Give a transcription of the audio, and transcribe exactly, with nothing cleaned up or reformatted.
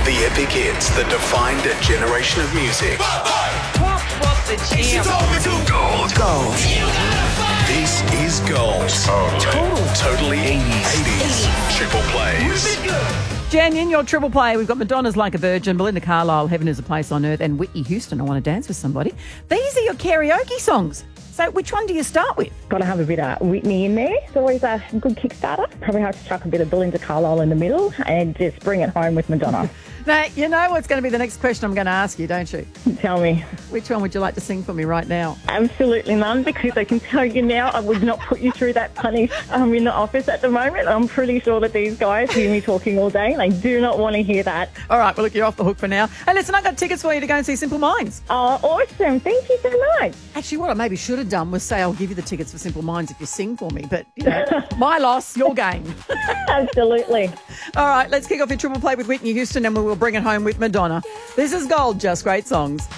The epic hits that defined a generation of music. What was the jam? Gold. Gold. This is Gold. Total. Totally eighties. eighties. Triple plays. Jen, in your triple play, we've got Madonna's Like a Virgin, Belinda Carlisle, Heaven is a Place on Earth, and Whitney Houston, I Want to Dance with Somebody. These are your karaoke songs. So which one do you start with? Got to have a bit of Whitney in there. It's always a good Kickstarter. Probably have to chuck a bit of Belinda Carlisle in the middle and just bring it home with Madonna. Now, you know what's going to be the next question I'm going to ask you, don't you? Tell me. Which one would you like to sing for me right now? Absolutely none, because I can tell you now I would not put you through that punish. I'm in the office at the moment. I'm pretty sure that these guys hear me talking all day and they do not want to hear that. All right, well, look, you're off the hook for now. Hey, listen, I've got tickets for you to go and see Simple Minds. Oh, awesome. Thank you so much. Actually, what I maybe should have done was say I'll give you the tickets for Simple Minds if you sing for me. But, you know, my loss, your game. Absolutely. All right, let's kick off your triple play with Whitney Houston and we will bring it home with Madonna. This is Gold, Just Great Songs.